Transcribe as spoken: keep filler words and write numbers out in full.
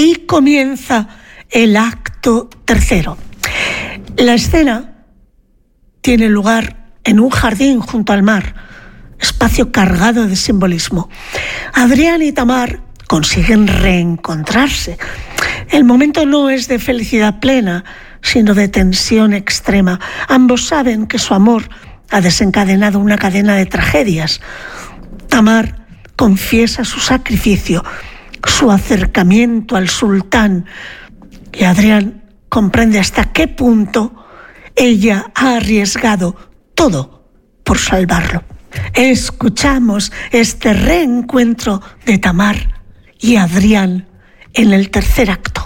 Y comienza el acto tercero. La escena tiene lugar en un jardín junto al mar, espacio cargado de simbolismo. Adrián y Tamar consiguen reencontrarse. El momento no es de felicidad plena, sino de tensión extrema. Ambos saben que su amor ha desencadenado una cadena de tragedias. Tamar confiesa su sacrificio, su acercamiento al sultán, y Adrián comprende hasta qué punto ella ha arriesgado todo por salvarlo. Escuchamos este reencuentro de Tamar y Adrián en el tercer acto.